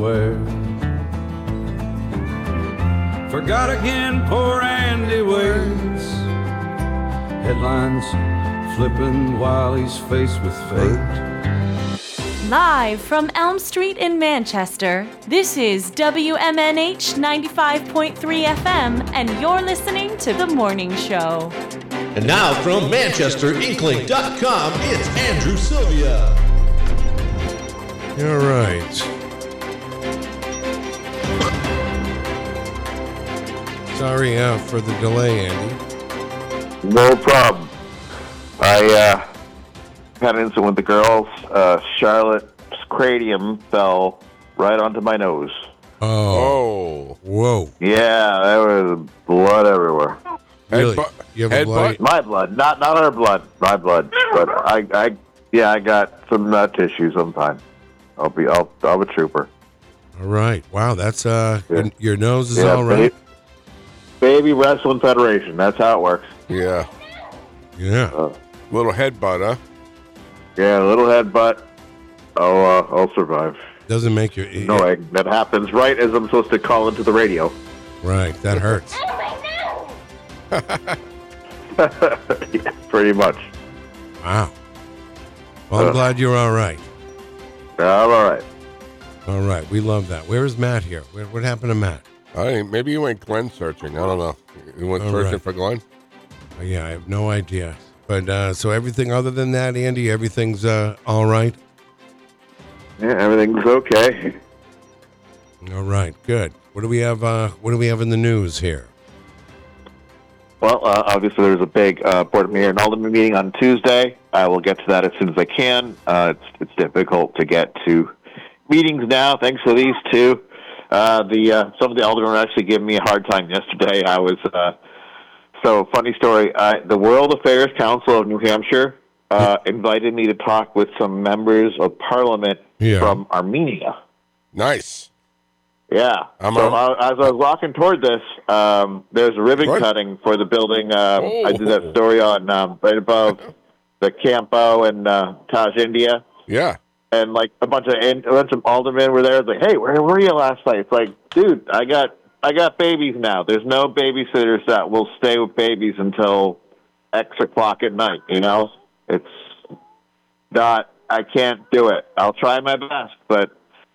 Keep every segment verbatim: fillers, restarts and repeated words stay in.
everywhere. Forgot again, poor Andy waits. Headlines flipping while he's faced with fate. Live from Elm Street in Manchester, this is W M N H ninety-five point three F M, and you're listening to The Morning Show. And now from Manchester Inkling dot com, it's Andrew Sylvia. All right. Sorry uh, for the delay, Andy. No problem. I uh, had an incident with the girls. Uh, Charlotte's cranium fell right onto my nose. Oh. Oh. Whoa. Yeah, there was blood everywhere. Really? Headbutt. You have a bloody... My blood, not not her blood. My blood. But I, I, yeah, I got some uh, tissues. I'm fine. I'll be, I'll, I'm a trooper. All right. Wow, that's uh, Yeah. your, your nose is Yeah, all right. ba- Baby Wrestling Federation. That's how it works. Yeah. Yeah. Uh, Little headbutt, huh? yeah, a little headbutt. Oh, uh, I'll survive. Doesn't make you. No way. That happens right as I'm supposed to call into the radio. Right. That hurts. Yeah, pretty much. Wow. Well, I'm Uh. glad you're all right. I'm all right. All right. We love that. Where is Matt here? Where, what happened to Matt? I think maybe you went Glenn searching. I don't know. You went All searching right. for Glenn? Uh, yeah, I have no idea. But uh, so everything other than that, Andy, everything's uh, all right? Yeah, everything's okay. All right. Good. What do we have? Uh, what do we have in the news here? Well, uh, obviously there's a big uh, Board of Mayor and Alderman meeting on Tuesday. I will get to that as soon as I can. Uh, it's it's difficult to get to meetings now, thanks to these two. Uh, the uh, some of the aldermen were actually giving me a hard time yesterday. I was uh, so funny story. Uh, the World Affairs Council of New Hampshire uh, invited me to talk with some members of Parliament Yeah. from Armenia. Nice. Yeah. I'm so on- I, as I was walking toward this, um, there's a ribbon What? cutting for the building. Um, Oh. I did that story on um, right above the Campo and uh, Taj, India, Yeah. and like a bunch of a bunch of aldermen were there. It's like, hey, where were you last night? It's like, dude, I got I got babies now. There's no babysitters that will stay with babies until X o'clock at night. You know, it's not. I can't do it. I'll try my best, but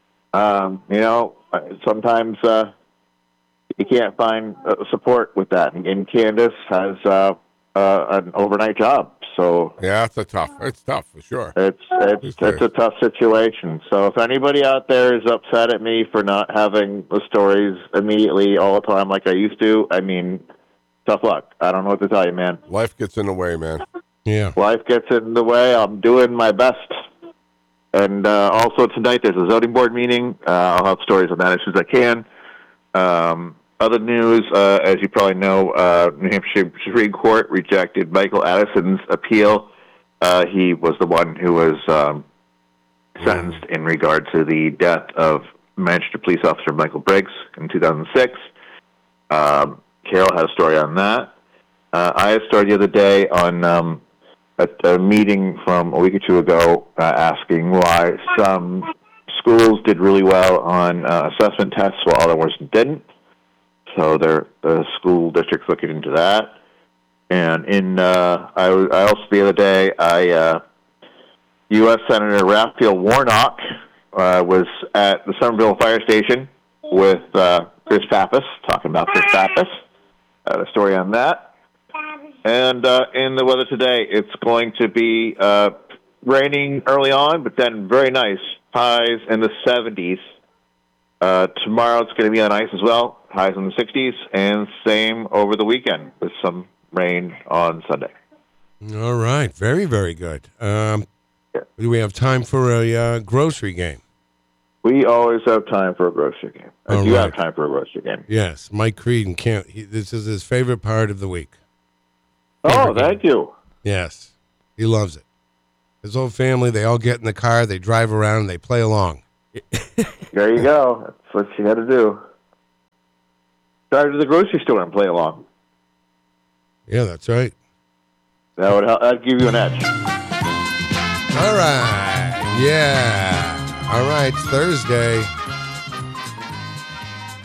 um, you know. Sometimes uh, you can't find uh, support with that, and, and Candace has uh, uh, an overnight job, so Yeah, it's a tough. It's tough for sure. it's it's it's a tough situation. So if anybody out there is upset at me for not having the stories immediately all the time like I used to, I mean, tough luck. I don't know what to tell you, man. Life gets in the way, man. Yeah. Life gets in the way. I'm doing my best. And uh, also tonight there's a zoning board meeting. Uh, I'll have stories on that as soon as I can. Um, other news, uh, as you probably know, uh, New Hampshire Supreme Court rejected Michael Addison's appeal. Uh, he was the one who was um, sentenced in regard to the death of Manchester police officer Michael Briggs in two thousand six. Um, Carol had a story on that. Uh, I had a story the other day on... Um, At a meeting from a week or two ago, uh, asking why some schools did really well on uh, assessment tests while other ones didn't. So they're, the school district's looking into that. And in uh, I, I also the other day, I uh, U S Senator Raphael Warnock uh, was at the Somerville Fire Station with uh, Chris Pappas, talking about Chris Pappas. I had a story on that. And uh, in the weather today, it's going to be uh, raining early on, but then very nice. Highs in the seventies. Uh, tomorrow it's going to be on ice as well. Highs in the sixties. And same over the weekend with some rain on Sunday. All right. Very, very good. Um, Yeah. do we have time for a uh, grocery game? We always have time for a grocery game. Uh, All do you right. have time for a grocery game? Yes. Mike Creedon can't. He, this is his favorite part of the week. Oh, thank you. Yes. He loves it. His whole family, they all get in the car, they drive around, and they play along. There you go. That's what you got to do. Drive to the grocery store and play along. Yeah, that's right. That would help. That'd give you an edge. All right. Yeah. All right. It's Thursday.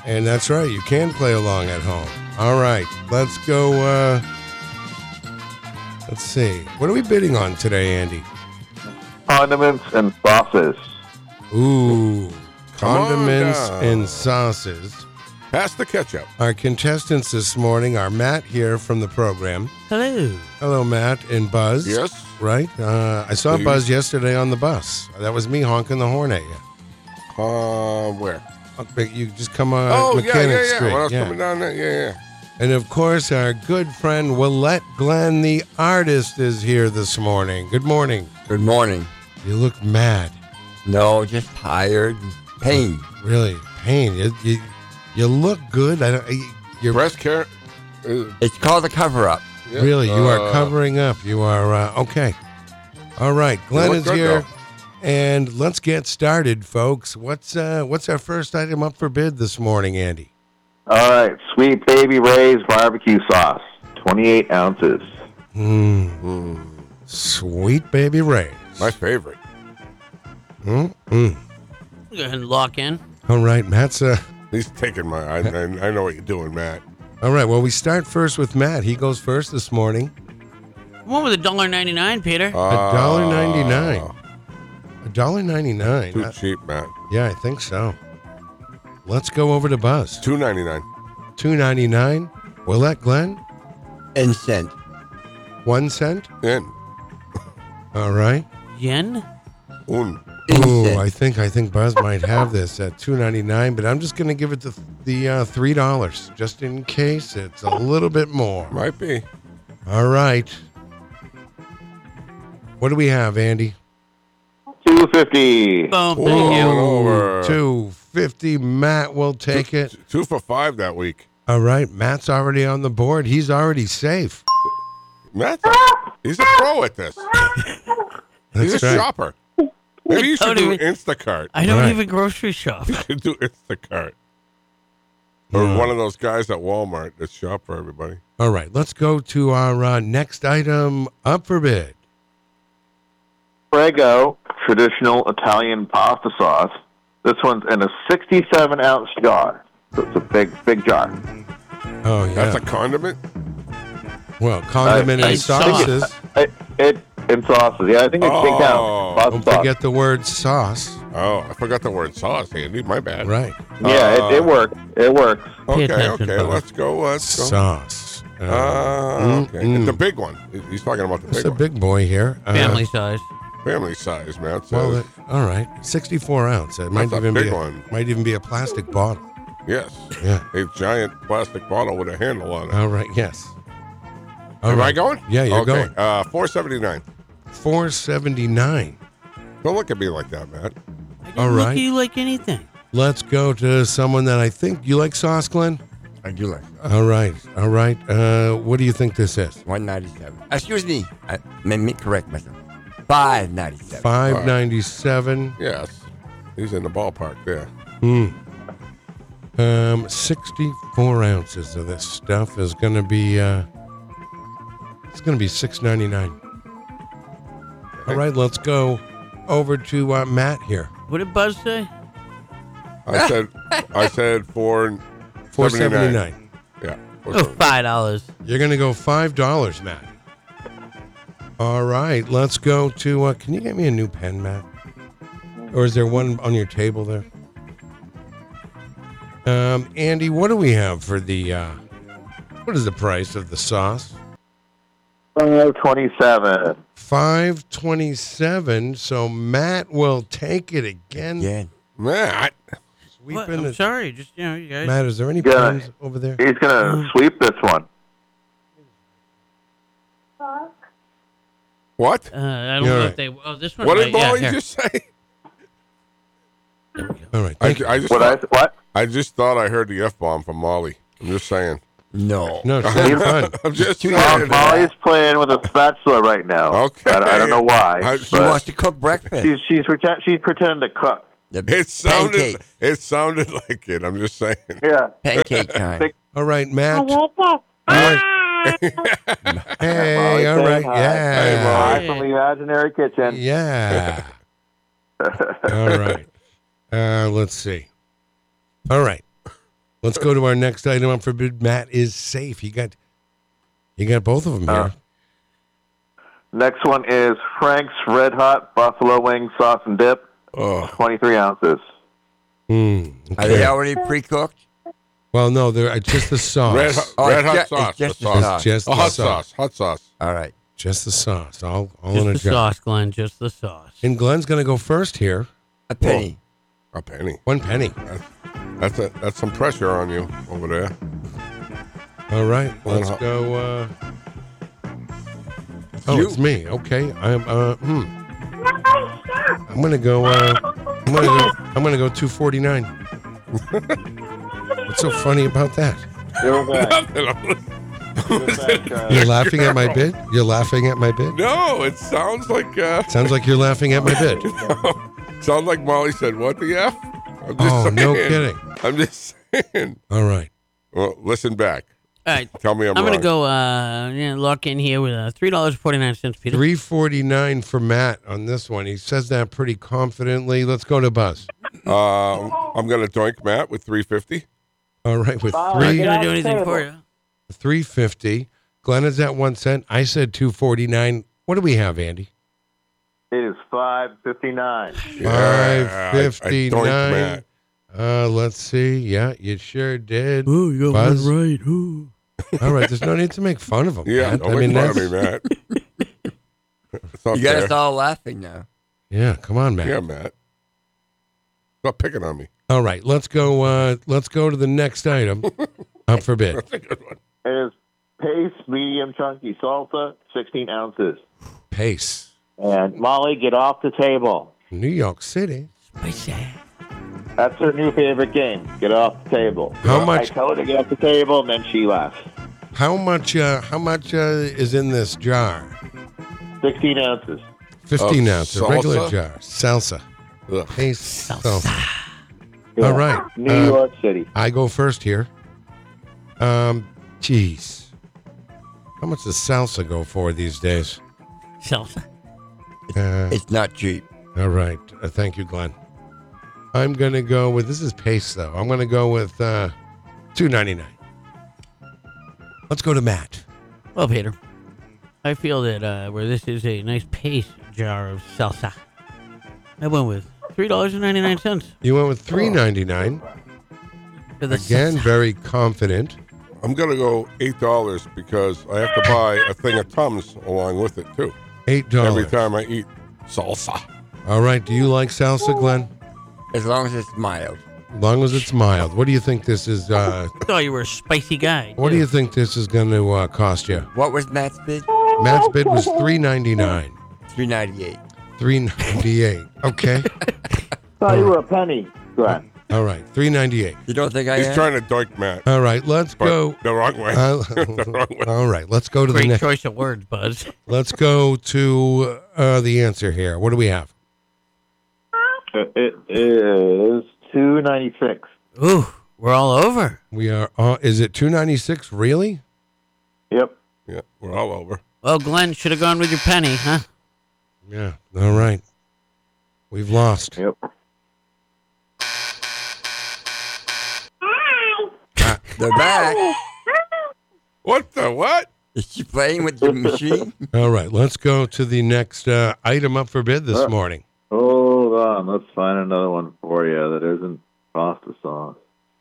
And that's right. You can play along at home. All right. Let's go. Uh, let's see. What are we bidding on today, Andy? Condiments and sauces. Ooh. Come on Condiments down. and sauces. Pass the ketchup. Our contestants this morning are Matt here from the program. Hello. Hello, Matt and Buzz. Yes. Right? Uh, I saw Please. Buzz yesterday on the bus. That was me honking the horn at you. Uh, where? Okay, you just come on oh, yeah, Mechanic yeah, yeah. Street. When I was yeah. coming down there, yeah, yeah. And of course, our good friend Willette Glenn, the artist, is here this morning. Good morning. Good morning. You look mad. No, just tired. Pain. Really, pain. You, you, you look good. I don't. You're Breast care. Uh, It's called a cover-up. yeah. really. You are Uh, covering up. You are uh, okay. All right, Glenn look is good, here, though. and let's get started, folks. What's uh, what's our first item up for bid this morning, Andy? All right, Sweet Baby Ray's barbecue sauce, twenty-eight ounces. Mm. Sweet Baby Ray. My favorite. Mm. Mm. Go ahead and lock in. All right, Matt's. Uh, He's taking my. I, I, I know what you're doing, Matt. all right. Well, we start first with Matt. He goes first this morning. One with a dollar ninety nine, Peter. A dollar ninety Uh, nine. A dollar ninety nine. Too cheap, Matt. Yeah, I think so. Let's go over to Buzz. Two ninety nine. Two ninety nine. Willette Glenn. And cent. One cent. In. All right. Yen. Un. Ooh, Cent. I think I think Buzz might have this at two ninety nine, but I'm just going to give it the the uh, three dollars just in case it's a little bit more. Might be. All right. What do we have, Andy? Two fifty. Boom. Whoa, Thank you. over. Two fifty. Matt will take two, it. Two for five that week. All right. Matt's already on the board. He's already safe. Matt, he's a pro at this. He's That's a right. shopper. Maybe you should don't do even- Instacart. I don't Right. even grocery shop. You should do Instacart. Or Yeah. one of those guys at Walmart that shop for everybody. All right. Let's go to our uh, next item up for bid. Prego traditional Italian pasta sauce. This one's in a sixty-seven ounce jar. So it's a big, big jar. Oh, yeah. That's a condiment? well, condiment I- and I saw it. sauces. It, it in sauces. Yeah, I think it Oh. can count. Pasta Don't sauce. forget the word sauce. Oh, I forgot the word sauce, Andy. My bad. Right. Yeah, it, it works. It works. Okay, attention, okay. brother. Let's go. Let's go. Sauce. Uh, Uh, okay. Mm, It's the mm. big one. He's talking about the It's big a one. big boy here. Uh, Family size. Family size, man. It Well, says- it- all right. sixty-four ounce. It might That's a even big be a, one. might even be a plastic bottle. yes. Yeah. A giant plastic bottle with a handle on it. All right. Yes. All Am I right. going? Yeah, you're okay. going. Uh, four seventy-nine. four seventy-nine. Don't look at me like that, Matt. I didn't All look right. at you like anything. Let's go to someone that I think you like sauce, Glenn. I do like All right. All right. Uh, what do you think this is? one ninety-seven. Excuse me. I let me correct myself. five ninety-seven. Five ninety-seven. Yes. He's in the ballpark there. Hmm. Um, sixty-four ounces of this stuff is going to be. Uh, it's going to be six ninety-nine. All right. Let's go over to uh, Matt here. What did Buzz say? I said I said four Four seventy-nine. seventy-nine. Yeah. Oh, five dollars. You're going to go five dollars, Matt. All right, let's go to. Uh, can you get me a new pen, Matt? Or is there one on your table there? Um, Andy, what do we have for the? Uh, what is the price of the sauce? Five twenty-seven. Five twenty-seven. So Matt will take it again. Yeah. Matt. Sweeping What? I'm it. sorry. Just, you know, you guys. Matt, is there any Yeah. pens over there? He's gonna sweep this one. What? Uh, I don't Yeah, know right. if they. Oh, this one. What right, did yeah, Molly here. just say? All right. I, Thank you. I just What I thought, what? I just thought I heard the F bomb from Molly. I'm just saying. No. No, it's having fun. I'm just Too saying. young. Molly's playing with a spatula right now. Okay. I, I don't know why. I- She but wants to cook breakfast. she's she's pretend, she's pretending to cook. The It sounded pancake. it sounded like it. I'm just saying. Yeah. Pancake time. All right, Matt. All right. Hey, Molly's all saying right. hi. Yeah. Hi from the imaginary kitchen. Yeah. All right. Uh, let's see. All right. Let's go to our next item on forbid. Matt is safe. You got, you got both of them here. Uh, next one is Frank's Red Hot Buffalo Wing Sauce and Dip, Oh, twenty-three ounces. Mm, Are okay. they already pre-cooked? Well, no, they're uh, just the sauce. red, hot- Oh, red it's hot ju- it's sauce. just the the sauce. sauce. It's just Oh, the hot sauce. sauce. Hot sauce. All right. Just the sauce. All, all Just in a the jar. sauce, Glenn. Just the sauce. And Glenn's going to go first here. A penny. A penny. One penny. That's a, that's some pressure on you over there. All right, let's Uh-huh. go. Uh... Oh, You. it's me. Okay, I'm. Uh, hmm. I'm gonna go. Uh, I'm gonna go. I'm gonna go two forty nine. What's so funny about that? You're back. Nothing. You're back, uh, You're laughing at my bid. You're laughing at my bid. No, it sounds like uh, Sounds like you're laughing at my bid. sounds like Molly said, "What the f?" I'm just Oh, saying. no kidding. I'm just saying. All right. Well, listen back. All right. Tell me I'm, I'm wrong. going to go uh, yeah, lock in here with uh, three dollars and forty-nine cents, Peter. Three forty nine for Matt on this one. He says that pretty confidently. Let's go to Buzz. Uh, I'm going to doink Matt with three fifty. All right, with I'm not three going to do anything for you. three fifty. Glenn is at one cent. I said two forty nine. What do we have, Andy? It is five fifty-nine. Five fifty I, I doinked nine. Matt. Uh, let's see. Yeah, you sure did. Oh, you got Buzz? one right. Ooh. All right, there's no need to make fun of him. Yeah, Matt. don't I mean, make fun of that's- me, Matt. It's not You got fair. us all laughing now. yeah, come on, Matt. Yeah, Matt. Stop picking on me. All right, let's go. Uh, let's go to the next item. Up for bid. That's a good one. It is paste medium chunky salsa, sixteen ounces. Pace, And Molly, get off the table. New York City. Spicy. That's her new favorite game. Get off the table. How I much? tell her to get off the table, and then she laughs. How much? Uh, how much uh, is in this jar? sixteen ounces. Fifteen Of ounces, regular salsa? jar, salsa. Ugh. Pace, Salsa. salsa. Yeah. All right. New Uh, York City. I go first here. Um, geez, how much does salsa go for these days? Salsa. Uh, It's not cheap. all right. Uh, thank you, Glenn. I'm gonna go with this is pace though. I'm gonna go with uh, two ninety nine. Let's go to Matt. Well, Peter, I feel that uh, where this is a nice paste jar of salsa, I went with three dollars and ninety-nine cents You went with three ninety nine. for the Again, salsa. very confident. I'm going to go eight dollars because I have to buy a thing of Tums along with it, too. Eight Every dollars. time I eat salsa. All right. Do you like salsa, Glenn? As long as it's mild. As long as it's mild. What do you think this is? Uh, I thought you were a spicy guy. what do too. you think this is going to uh, cost you? What was Matt's bid? Matt's bid was three ninety nine. three ninety-eight. Three ninety eight. Okay. thought you were a penny, Glenn. All right. Three ninety eight. You don't think I He's am? trying to doink Matt. All right. Let's But go. the wrong way. Uh, the wrong way. all right. Let's go to the Great next. choice of words, Buzz. Let's go to uh, the answer here. What do we have? It is two ninety-six. Ooh, we're all over. We are. Uh, is it two ninety six? Really? Yep. Yeah, we're all over. Well, Glenn should have gone with your penny, huh? Yeah. All right. We've lost. Yep. They're back. What the what? Is she playing with your machine? All right. Let's go to the next uh, item up for bid this Uh. morning. Hold on. Let's find another one for you that isn't pasta sauce.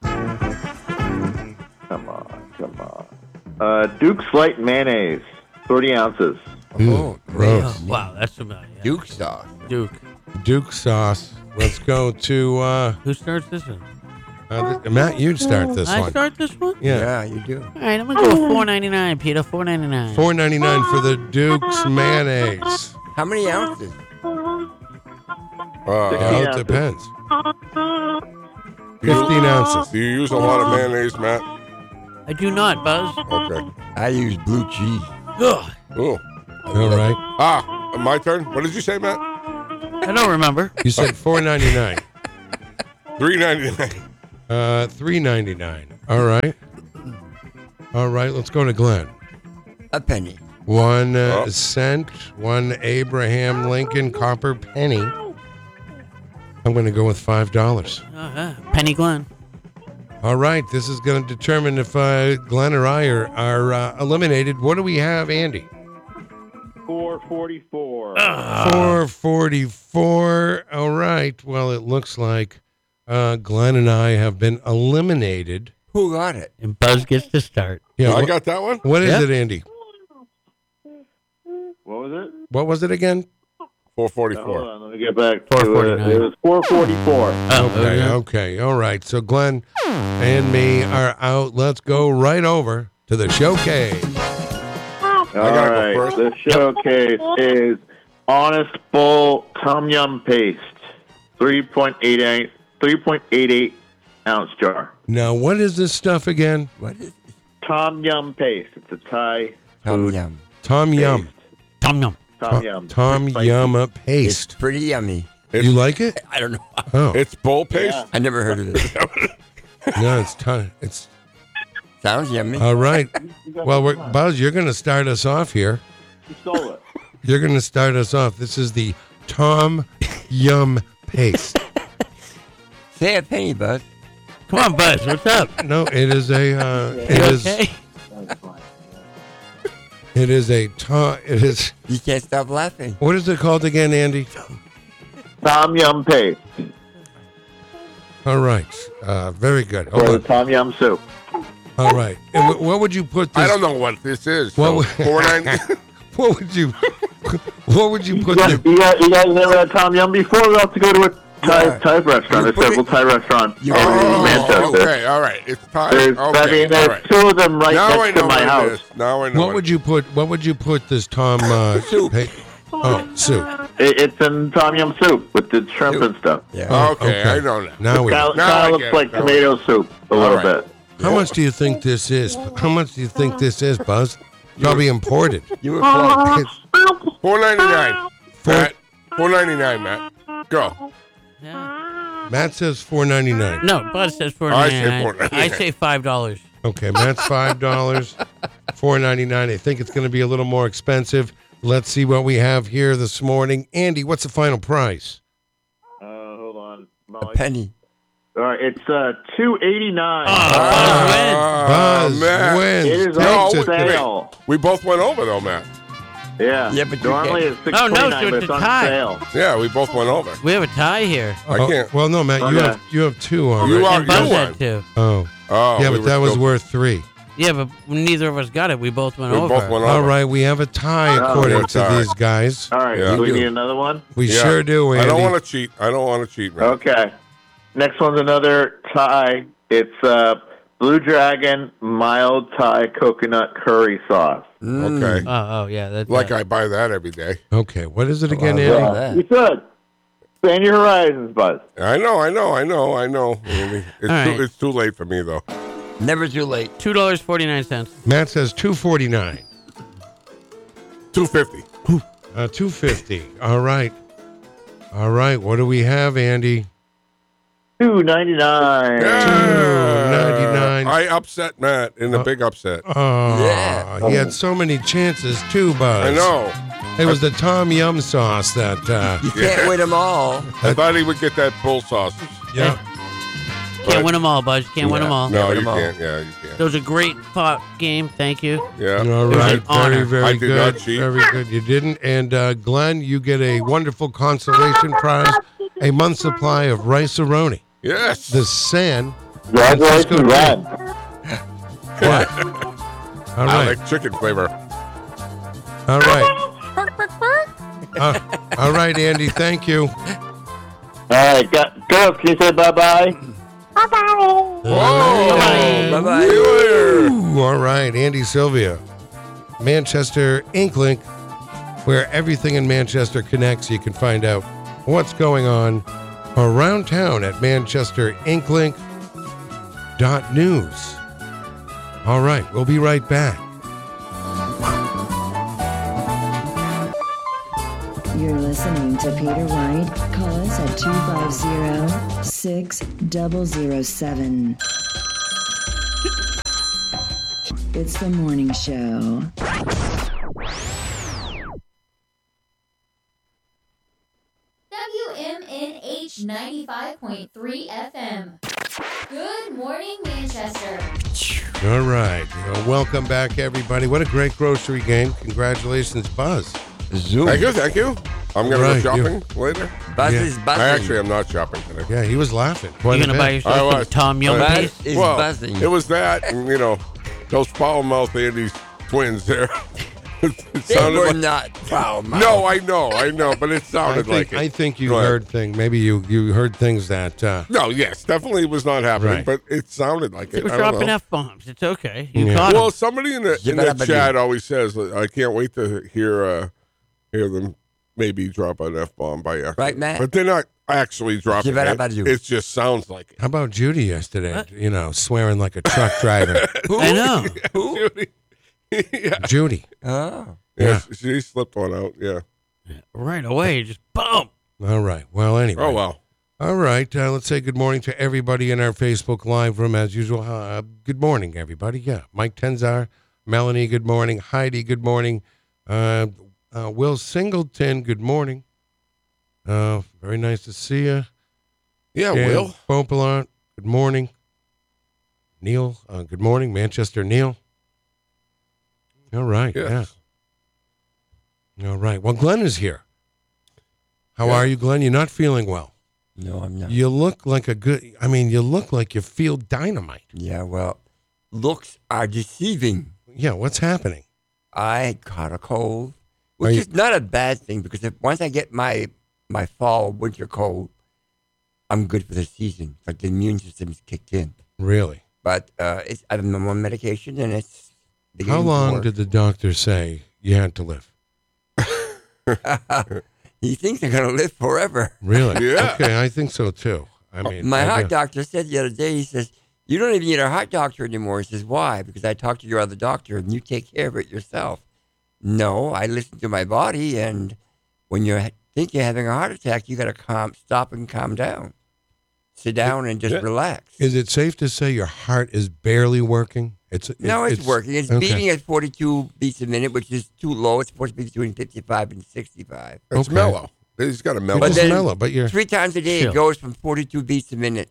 Come on. Come on. Uh, Duke's Light Mayonnaise, thirty ounces. Oh, Gross. Oh, wow, that's familiar. Yeah. Duke sauce. Duke. Duke sauce. Let's go to uh, Who starts this one? uh, th- Matt. You start this I one. start this one? Yeah. Yeah, you do. All right, I'm going to go four ninety-nine, Peter. four ninety-nine. Four ninety nine for the Duke's mayonnaise. How many ounces? Uh, Well, it ounces. depends. Fifteen ounces. do you use a lot of mayonnaise, Matt? I do not, Buzz. Okay. I use blue cheese. Ugh, Ooh. All right. Ah, my turn. What did you say, Matt? I don't remember. You said four ninety nine. Three ninety nine. Uh, three ninety nine. All right. All right. Let's go to Glenn. A penny. One uh, Oh. cent. One Abraham Lincoln copper penny. I'm going to go with five dollars. Uh, uh, Penny Glenn. All right, this is going to determine if uh, Glenn or I are, are uh, eliminated. What do we have, Andy? four forty-four. four forty-four. All right. Well, it looks like uh, Glenn and I have been eliminated. Who got it? And Buzz gets to start. Yeah, I wh- got that one. What is Yep. it, Andy? What was it? What was it again? four Hold forty-four. on, let me get back four to it. forty-nine. It was four forty-four. Oh, Okay, okay. okay. All right. So Glenn and me are out. Let's go right over to the showcase. All gotta go right, first. the showcase is Honest Bull Tom Yum Paste, three point eight eight, three point eight eight ounce jar. Now, what is this stuff again? What is Tom Yum Paste. It's a Thai Tom food Yum? Tom Yum. paste. Tom Yum. Tom Yum. Tom Spicy. Yum It's paste. pretty yummy. It's, You like it? I don't know. Oh, it's bull paste. Yeah. I never heard of it. no, it's time. It's Sounds yummy. all right. Well, we're, Buzz, you're going to start us off here. You stole it. You're going to start us off. This is the Tom Yum paste. Say a penny, Buzz. Come on, Buzz. What's up? No, it is a. Uh, You it is. okay? It is a. Tom. It is. You can't stop laughing. What is it called again, Andy? Tom Yum Paste. All right. Uh, very good. Or Hold the on. Tom Yum Soup. All right. And wh- what would you put this? I don't know what this is. What So would- four ninety. What would you? What would you You put guys, the? you, guys, you guys never had Tom Yum before? We'll have to go to a Thai, Yeah. Thai restaurant. You There's put several it- Thai restaurants You- in Oh, Manchester. okay, all right. It's time. There's, I Okay, mean, all there's right. two of them right Now I next know to my what house. it is. Now I know. What would you put? What would you put this Tom? Uh, Soup. pa- oh, soup. It, it's in Tom Yum Soup with the shrimp and stuff. Yeah. Oh, Okay, I know now. Now we. Kind of, Now I looks get like it. Now tomato soup a little right. bit. How much do you think this is? How much do you think this is, Buzz? Probably imported. You were close. Four ninety nine. Four- Matt. Four ninety nine, Matt. Go. Yeah. Matt says four ninety nine. No, Buzz says four I say ninety-nine. four ninety-nine. I say five dollars. Okay, Matt's five dollars, four ninety nine. I think it's going to be a little more expensive. Let's see what we have here this morning. Andy, what's the final price? Uh, hold on. A Molly. penny. All right, it's uh, two eighty-nine. Ah, Buzz Matt. wins. It is Takes on it. sale. We both went over though, Matt. Yeah. Yeah, but you normally can't- it's six Oh, no, twenty-nine, so but it's it's a on tie. sale. Yeah, we both went over. We have a tie here. I Oh, can't. well, no, Matt, you Okay. have you have two already. You are- And Buzz you had won. two. Oh, Oh, yeah, we but were that was still- worth three. Yeah, but neither of us got it. We both went We over. both went over. All right, we have a tie Oh, according yeah, to tie. these guys. All right, Yeah. do we You do. need another one? We Yeah. sure do, Andy. I don't want to cheat. I don't want to cheat, man. Okay. Next one's another Thai. It's uh, Blue Dragon mild Thai coconut curry sauce. Okay. Oh, oh, yeah. That's Like uh, I buy that every day. Okay, what is it again, Wow. Andy? that. You should. Expand your horizons, Buzz. I know, I know, I know, I know. Andy. It's, All too, right. it's too late for me, though. Never too late. two dollars and forty-nine cents. Matt says two forty nine. two fifty. Uh, two fifty. All right. All right. What do we have, Andy? Two ninety-nine. ninety-nine. I upset Matt in the Uh, big upset. Oh, Yeah. he had so many chances too, Buzz. I know. It was the Tom Yum sauce that. Uh, You can't win them all. I thought he would get that bull sausage. yeah. Can't But- win them all, Buzz. Can't win Yeah. them all. No, win you them all. can't. Yeah, you can't. It was a great pot game. Thank you. Yeah. All was right. an honor. Very, very I did good. not cheat. Very good. You didn't. And uh, Glenn, you get a wonderful consolation prize: a month's supply of rice-a-roni. Yes. The San. Congratulations, Francisco Red. What? All I right. like chicken flavor. All right. Uh, all right, Andy. Thank you. All right, go- girls, can you say bye-bye? Whoa. Bye-bye. Ooh, all right, Andy Sylvia, Manchester Inklink, where everything in Manchester connects. You can find out what's going on around town at manchester inklink dot news. All right, we'll be right back. You're listening to Peter White. Call us at two five zero, six zero zero seven. It's the morning show. W M N H ninety-five point three F M. Good morning, Manchester. Manchester. All right. Well, welcome back, everybody. What a great grocery game. Congratulations, Buzz. Zoom. Thank you, thank you. I'm going Right, to go shopping later. Buzz Yeah. is buzzing. I actually am not shopping today. Yeah, he was laughing. Quite You a gonna buy bit. I yourself some was. Tom Yum Uh, paste? Buzz is well, buzzing. it was that, and, you know, those foul-mouthed Andy's twins there. it They sounded were like, not foul mouth. no, I know, I know, but it I sounded think, like it. I think you Go ahead. heard things. Maybe you, you heard things that. Uh, No, yes, definitely was not happening, Right. but it sounded like They it. were I don't dropping know. F bombs. It's okay. You Yeah. caught Well, 'em. somebody in the in Jibba the dabba chat doo. always says, "I can't wait to hear uh, hear them maybe drop an F bomb by accident." Right, Matt? But they're not actually dropping Jibba it. dabba doo. It just sounds like it. how about Judy yesterday? You know, swearing like a truck driver. I know. Judy. yeah, Judy. Oh. yeah, she, she slipped one out. Yeah. Right away, just boom. All right. Well, anyway. Oh well. All right. Uh, let's say good morning to everybody in our Facebook Live room as usual. Uh, good morning, everybody. Yeah. Mike Tenzar, Melanie, good morning. Heidi, good morning. Uh, uh, Will Singleton, good morning. Uh, very nice to see you. Yeah, Dan Will. Popelant, good morning. Neil, uh, good morning. Manchester Neil. All right. Yes. Yeah. All right. Well, Glenn is here. How Yeah. are you, Glenn? You're not feeling well. No, I'm not. You look like a good, I mean, you look like you feel dynamite. Yeah, well, looks are deceiving. Yeah, what's happening? I caught a cold, Are which you- is not a bad thing because if, once I get my my fall winter cold, I'm good for the season. It's like the immune system's kicked in. Really? But uh, it's I'm on medication and it's. How beginning to long work. did the doctor say you had to live? He thinks I'm gonna live forever. Really? Yeah. Okay, I think so too. I mean, My I heart do. doctor said the other day, he says, you don't even need a heart doctor anymore. He says, why? Because I talked to your other doctor and you take care of it yourself. No, I listen to my body, and when you think you're having a heart attack, you got to calm, stop and calm down. Sit down and just Yeah. relax. Is it safe to say your heart is barely working? It's no, it's, working. It's okay. beating at forty-two beats a minute, which is too low. It's supposed to be between fifty-five and sixty-five. It's Okay. mellow. He's got a mellow. But It's then mellow, but you're Three times a day, Chill. it goes from forty-two beats a minute,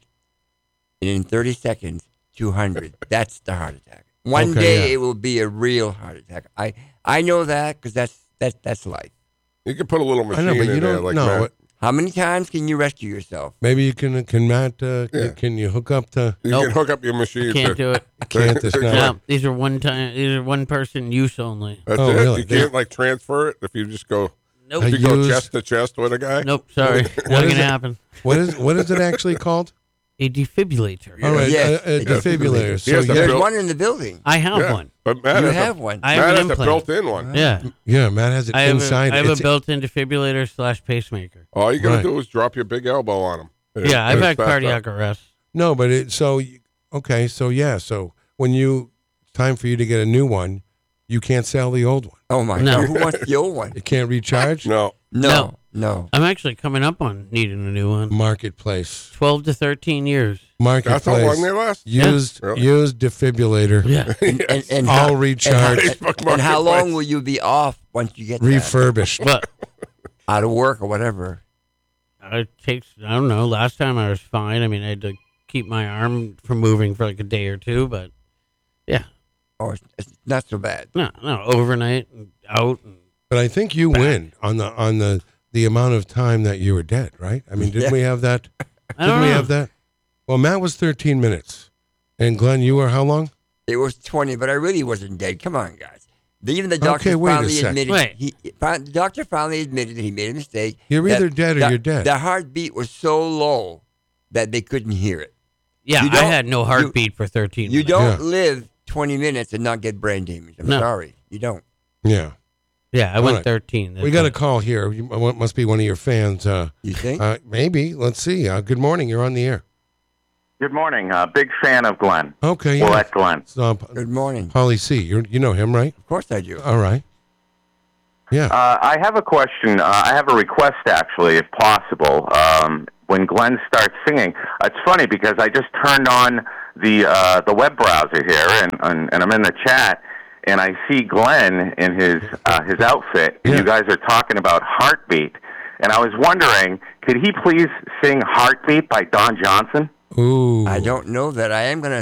and in thirty seconds, two hundred. That's the heart attack. One Okay, day, yeah. it will be a real heart attack. I I know that because that's that's that's life. You can put a little I machine know, but in you there don't like know. that. How many times can you rescue yourself? Maybe you can. Can Matt? Uh, Yeah. Can you hook up to? You Nope. can hook up your machine. Can't do it. Can't this That's now? No, these are one time. These are one person use only. Oh, it. really? You can't like transfer it if you just go. Nope. I If you go used- chest to chest with a guy. Nope. Sorry, not is gonna it? happen. What is what is it actually called? A defibrillator. All right, Yes, a, a a defibrillator. defibrillator. So Yes, yeah, There's Bill- one in the building. I have Yeah. one. But Matt You has have a, one. I Matt have an has a implant. built-in one. Yeah, yeah, Matt has it I have, inside. a, I have a It's- built-in defibrillator slash pacemaker. All you gotta Right. do is drop your big elbow on him. Yeah, I've It's had backed cardiac up. arrest. No, but it so you- okay. So yeah, so when you it's time for you to get a new one, you can't sell the old one. Oh my No. God! Who wants the old one? It can't recharge. No. No, No. no. I'm actually coming up on needing a new one. Marketplace. Twelve to thirteen years. Marketplace. That's how long they last. Used Yeah. Really? used defibrillator. Yeah. And, and, and All how, recharged. And, how, and, and how long Marketplace. will you be off once you get that? Refurbished. But out of work or whatever? it takes. I don't know. Last time I was fine. I mean, I had to keep my arm from moving for like a day or two. But yeah, Or it's, it's not so bad. no, no. Overnight and out. And, But I think you win on the on the the amount of time that you were dead, right? I mean, didn't Yeah. we have that? I Didn't don't we know. have that? Well, Matt was thirteen minutes, and Glenn, you were how long? It was twenty, but I really wasn't dead. Come on, guys. The- Even the doctor Okay, wait a finally sec. admitted. Wait. He, fin- the doctor finally admitted that he made a mistake. You're that either dead or the- you're dead. The heartbeat was so low that they couldn't hear it. Yeah, You I don't- had no heartbeat for thirteen. You minutes. don't Yeah. live twenty minutes and not get brain damage. I'm No. sorry, you don't. Yeah, Yeah, I All went right. thirteen. we got a call here. You it must be one of your fans. Uh, You think? uh, maybe. Let's see. Uh, good morning. You're on the air. Good morning. Uh, big fan of Glenn. Okay. Yeah. Well, at Glenn. So, uh, Good morning. Polly C. You you know him, right? Of course I do. All right. Yeah. Uh, I have a question. Uh, I have a request, actually, if possible. Um, when Glenn starts singing, it's funny because I just turned on the uh, the web browser here, and, and and I'm in the chat, and I see Glenn in his uh, his outfit, and Yeah. you guys are talking about Heartbeat, and I was wondering, could he please sing Heartbeat by Don Johnson? Ooh. I don't know that. I am going to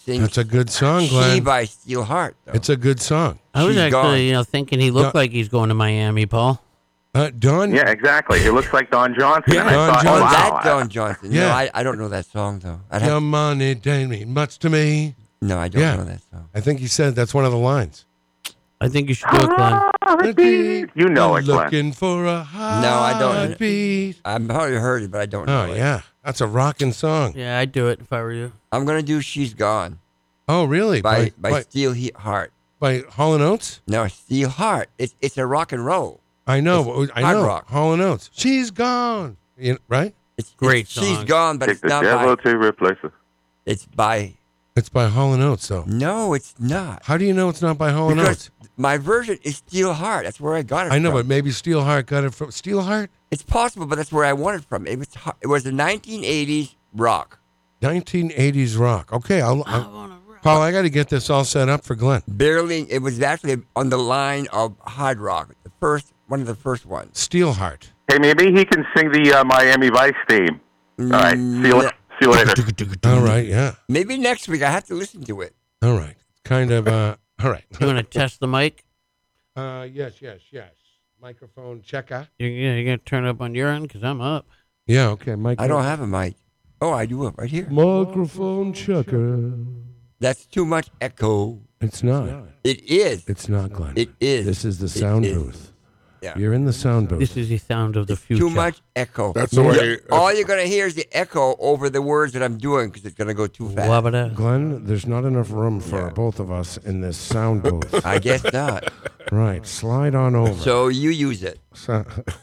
sing That's a good song, She Glenn. by Steelheart. Though. It's a good song. I was She's actually, gone. you know, thinking he looked No. like he's going to Miami, Paul. Uh, Don. Yeah, exactly. He looks like Don Johnson. Yeah, and I Don thought, Johnson. Oh, wow, that I- Don Johnson. Yeah. No, I, I don't know that song, though. I'd have, Your money don't mean much to me. no, I don't Yeah. know that song. I think he said that's one of the lines. I think you should do it, Glenn. Heartbeat. You know I'm it, Glenn. looking for a I don't. heartbeat. I've probably heard it, but I don't know Oh, it. yeah. That's a rocking song. Yeah, I'd do it if I were you. I'm going to do She's Gone Oh, really? by, by, by, Steelheart. by Hall and Oates? No, Steelheart. It's, it's a rock and roll. I know. It's I hard know. rock. Hall and Oates. She's gone. You, right? It's Great it's, She's song. Gone, but Take it's the not devil by. to replace it. It's by. It's by Hall and Oates, though. No, it's not. How do you know it's not by Hall and Oates? Because my version is Steelheart. That's where I got it I know, from. but maybe Steelheart got it from Steelheart? It's possible, but that's where I want it from. It was har- it was the nineteen eighties rock. nineteen eighties rock. Okay, I'll, I'll, Paul, I got to get this all set up for Glenn. Barely, it was actually on the line of hard rock. The first, one of the first ones. Steelheart. Hey, maybe he can sing the uh, Miami Vice theme. All right. See you, Mm, see you later. All right, yeah. Maybe next week I have to listen to it. All right. Kind of, uh, all right. You want to test the mic? Uh, yes, yes, yes. Microphone checker. You're, you're going to turn up on your end because I'm up. Yeah, okay. Mic- I don't have a mic. Oh, I do it right here. Microphone checker. That's too much echo. It's not. It is. It's not, Glenn. It is. This is the It sound is. booth. Yeah. You're in the sound booth. This is the sound of the future. Too much echo. That's the way. All you're going to hear is the echo over the words that I'm doing because it's going to go too fast. Wabba-da. Glenn, there's not enough room for both of us in this sound booth. I guess not. Right. Slide on over. So you use it. So-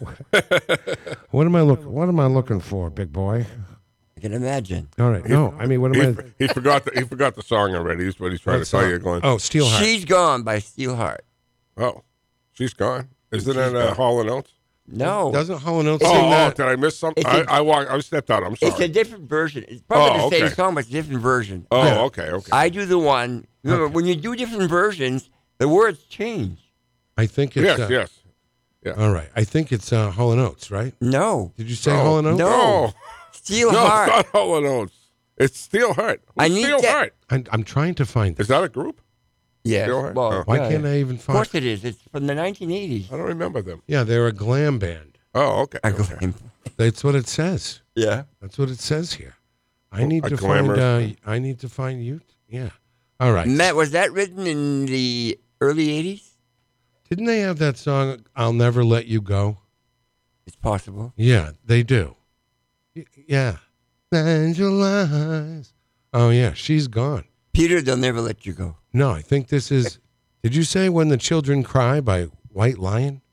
what am I look? What am I looking for, big boy? I can imagine. All right. No, I mean, what He, am I? he forgot. The, he forgot the song already. Is what he's trying What to tell song? you, Glenn. Oh, Steelheart. She's Gone by Steelheart. Oh, she's gone. Isn't She's that uh, gone. Hall and Oates? No. Doesn't Hall and Oates Oh, sing oh, that? did I miss something? It's I, a- I walked. I stepped out. I'm sorry. It's a different version. It's probably Oh, the same okay. song, but it's a different version. oh, Yeah. okay, okay. I do the one. Remember, when you do different versions, the words change. I think it's. yes, uh, yes. All right. I think it's uh, Hall and Oates, right? No. Did you say Oh, Hall and Oates? No. No, no, Steelheart. it's not Hall and Oates. It's Steelheart. I need that- Steelheart. I'm, I'm trying to find Is this. that a group? Yes. Steelheart? Well, Oh. Why yeah, can't yeah. I even Of find? course it is. It's from the nineteen eighties. I don't remember them. Yeah, they're a glam band. Oh, okay. I okay. claim. That's what it says. Yeah. That's what it says here. I need A to find. Uh, glamorous- I need to find you. Yeah. All right. Matt, was that written in the early eighties? Didn't they have that song? I'll never let you go. It's possible. Yeah, they do. Y- yeah. Angelize. Oh yeah, she's gone. Peter, they'll never let you go. No, I think this is. Did you say When the Children Cry by White Lion?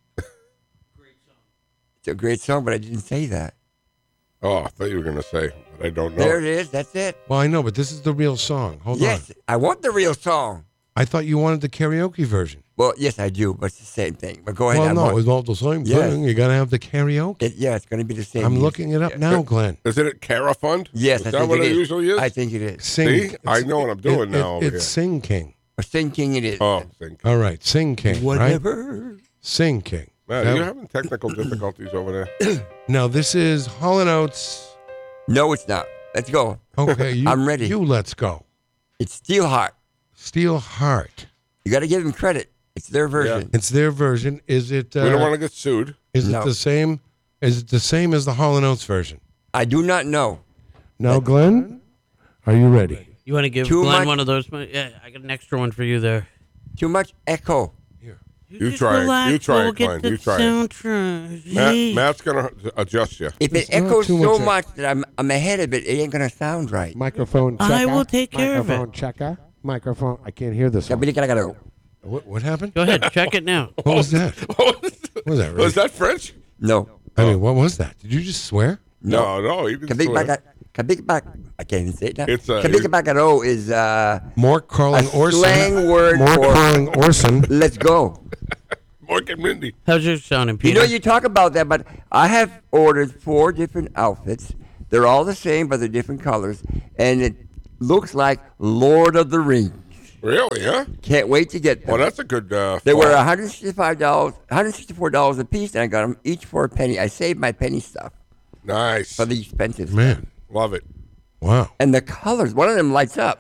It's a great song, but I didn't say that. Oh, I thought you were going to say, but I don't know. There it is. That's it. Well, I know, but this is the real song. Hold yes, on. I want the real song. I thought you wanted the karaoke version. Well, yes, I do, but it's the same thing. But go ahead. Well, I'm no, on- it's all the same Yes. thing. You got to have the karaoke. It, yeah, it's going to be the same. I'm music. looking it up Yeah. now, Glenn. Isn't it Cara Fund? Yes, is I that think what it it, is. usually is? I think it is. Sing. See? I it's- know what I'm doing it- now it- over it's here. Sing King. Or Sing King it is. Oh, thank you. All right, Sing King. Right? Whatever. Sing King. Man, Now- are you having technical difficulties over there? Now this is Hall and Oates. No, it's not. Let's go. Okay, you, I'm ready. You let's go. It's Steelheart. Steel Heart. You got to give them credit. It's their version. It's their version. Is it? Uh, we don't want to get sued. Is No. it the same? Is it the same as the Hall and Oates version? I do not know. Now, Glenn, are you ready? You want to give Too Glenn much- one of those? Yeah, I got an extra one for you there. Too much echo. You just try it. relax, You try we'll it, get Glenn. the You try it. soundtrack. Matt, Hey. Matt's going to adjust you. If It's it not echoes too so much much that I'm, I'm ahead of it, it ain't going to sound right. Microphone I checker. will take care of it. Microphone checker. Microphone. I can't hear this one. What What, what happened? Go ahead, check it now. What was that? What was that? Really? Was that French? No. I mean, what was that? Did you just swear? No, no. He didn't swear. Kabik Kabik back. I can't even say it now. It's, uh, Kabik it's- Bakaro is uh, More crawling a Orson. slang word More for crawling Orson. let's go. Mork and Mindy. How's yours sounding, You Peter? know, you talk about that, but I have ordered four different outfits. They're all the same, but they're different colors. And it looks like Lord of the Rings. Really, huh? Can't wait to get them. Well, that's a good uh, They were fall. one hundred sixty-five dollars, one hundred sixty-four dollars a piece, and I got them each for a penny. I saved my penny stuff Nice. for the expensive stuff. Man, Love it. wow. And the colors, one of them lights up.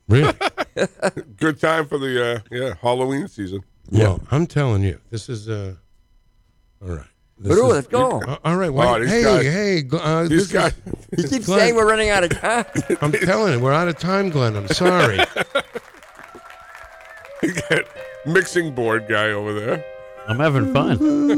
Really? Good time for the uh, yeah Halloween season. Well, I'm telling you, this is uh, all right. This But, ooh, is- let's go. Uh, all right. Why, Oh, these hey, guys- hey, Gl- uh, These this guys, is- He keeps Glenn. saying we're running out of time. I'm telling you, we're out of time, Glenn. I'm sorry. you got mixing board guy over there. I'm having fun.